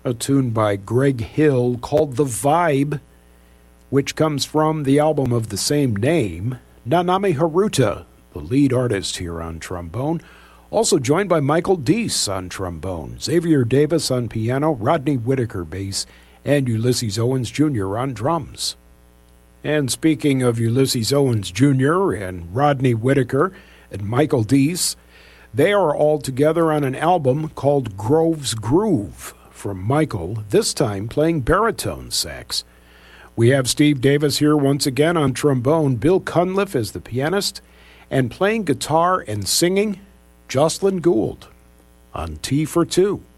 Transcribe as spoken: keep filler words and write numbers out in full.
a tune by Greg Hill called The Vibe, which comes from the album of the same name. Nanami Haruta, the lead artist here on trombone, also joined by Michael Deese on trombone, Xavier Davis on piano, Rodney Whitaker bass, and Ulysses Owens Junior on drums. And speaking of Ulysses Owens Junior and Rodney Whitaker and Michael Deese, they are all together on an album called Grove's Groove from Michael, this time playing baritone sax. We have Steve Davis here once again on trombone, Bill Cunliffe as the pianist, and playing guitar and singing, Jocelyn Gould on Tea for Two.